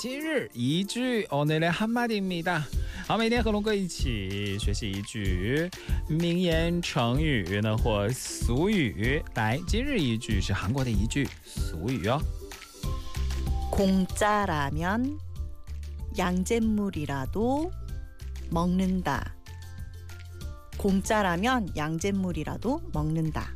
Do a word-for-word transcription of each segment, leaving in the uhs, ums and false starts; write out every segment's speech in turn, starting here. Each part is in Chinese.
今日一句오늘의 한마디입니다。好，每天和龙哥一起学习一句名言成语呢或俗语。来，今日一句是韩国的一句俗语哦。 공짜라면 양잿물이라도 먹는다. 공짜라면 양잿물이라도 먹는다.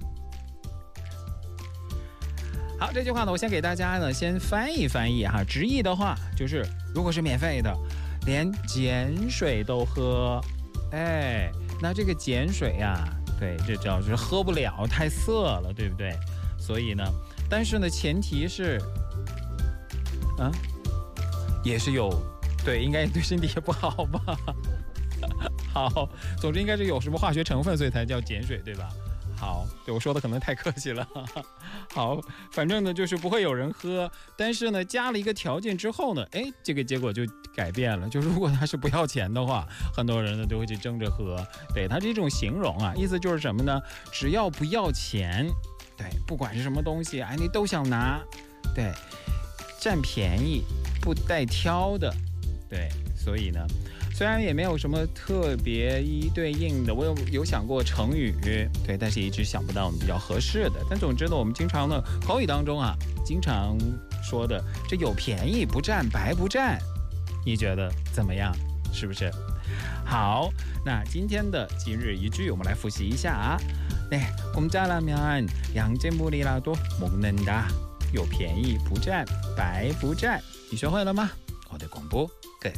好，这句话呢，我先给大家呢先翻译翻译哈，直译的话就是，如果是免费的，连碱水都喝，哎，那这个碱水呀、啊，对，这叫是喝不了，太涩了，对不对？所以呢，但是呢，前提是，啊，也是有，对，应该对身体也不好吧？好，总之应该是有什么化学成分，所以才叫碱水，对吧？好，对我说的可能太客气了。好，反正呢就是不会有人喝，但是呢加了一个条件之后呢，哎，这个结果就改变了。就如果它是不要钱的话，很多人呢都会去争着喝。对，它是一种形容啊，意思就是什么呢？只要不要钱，对，不管是什么东西，哎，你都想拿，对，占便宜，不带挑的，对，所以呢。虽然也没有什么特别一对应的，我有有想过成语，对，但是一直想不到我们比较合适的。但总之呢，我们经常呢口语当中啊，经常说的这有便宜不占白不占，你觉得怎么样？是不是？好，那今天的今日一句我们来复习一下啊。네，공짜라면 양잿물이라도 먹는다。有便宜不占白不占，你学会了吗？我的广播끝。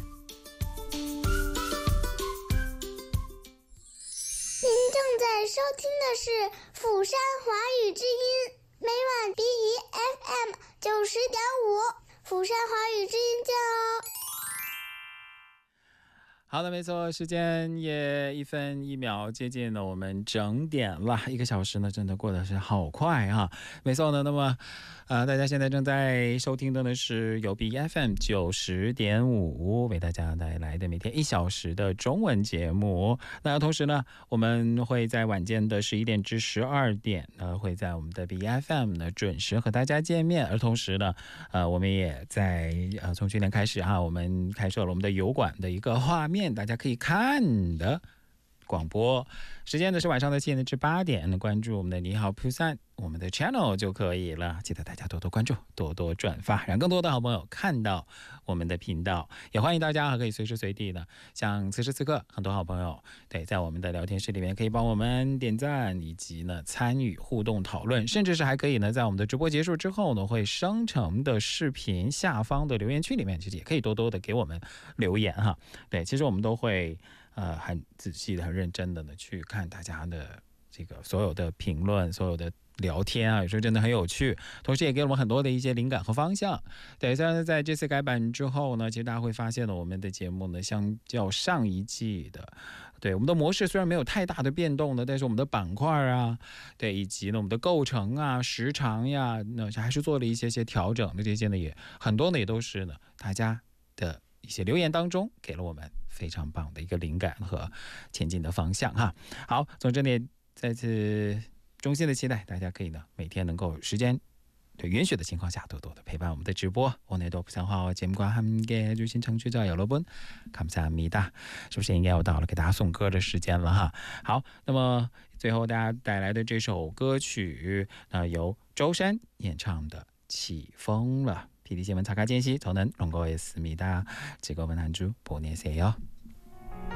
您正在收听的是釜山华语之音，每晚 B E F M 九十点五，釜山华语之音见哦。 好的，没错，时间也一分一秒接近了我们整点了，一个小时呢，真的过得是好快啊！没错呢，那么，呃，大家现在正在收听的呢是由 B F M 九十点五为大家带来的每天一小时的中文节目。那同时呢，我们会在晚间的十一点至十二点呢，会在我们的 B F M 呢准时和大家见面。而同时呢，呃，我们也在呃从去年开始哈、啊，我们开设了我们的油管的一个画面。大家可以看的广播时间呢是晚上的七点至八点，关注我们的你好釜山我们的 channel 就可以了。记得大家多多关注，多多转发，让更多的好朋友看到我们的频道。也欢迎大家可以随时随地的，像此时此刻很多好朋友对在我们的聊天室里面可以帮我们点赞，以及呢参与互动讨论，甚至是还可以呢在我们的直播结束之后呢会生成的视频下方的留言区里面，其实也可以多多的给我们留言哈。对，其实我们都会呃很仔细的很认真的呢去看大家的这个所有的评论，所有的聊天啊，有时候真的很有趣，同时也给我们很多的一些灵感和方向。对，虽然在这次改版之后呢，其实大家会发现呢，我们的节目呢，相较上一季的，对我们的模式虽然没有太大的变动呢，但是我们的板块啊，对，以及呢我们的构成啊、时长呀，那还是做了一些些调整的。这些呢也很多呢也都是呢大家的一些留言当中给了我们非常棒的一个灵感和前进的方向哈。好，总之呢，再次衷心的期待大家可以呢每天能够时间对允许的情况下多多的陪伴我们的直播。오늘도 부산화节目과 함께 해주신 청취자 여러분 감사합니다。是不是应该又到了给大家送歌的时间了哈？好，那么最后大家带来的这首歌曲，呃，由周深演唱的《起风了》。피디新闻查卡间隙，저는 롱거였습니다。즐거운 한 주 보내세요。